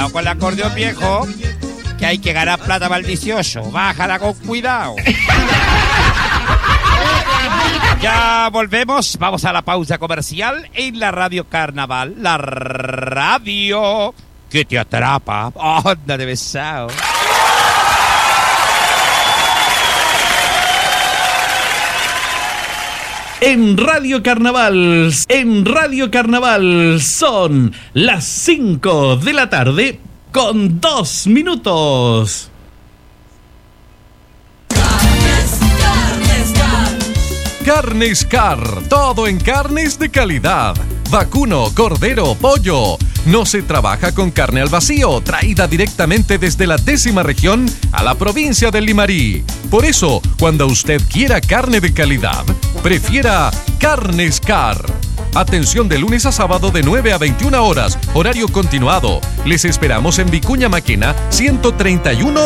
Cuidado con el acordeón viejo, que hay que ganar plata para el 18. Bájala con cuidado. Ya volvemos, vamos a la pausa comercial en la Radio Carnaval, la radio que te atrapa. Onda de besado. En Radio Carnaval son las 5 de la tarde con 2 minutos. Carnes Car, todo en carnes de calidad. Vacuno, cordero, pollo. No se trabaja con carne al vacío, traída directamente desde la 10ª región a la provincia del Limarí. Por eso, cuando usted quiera carne de calidad, prefiera Carnes Car. Atención de lunes a sábado de 9 a 21 horas, horario continuado. Les esperamos en Vicuña Maquena 131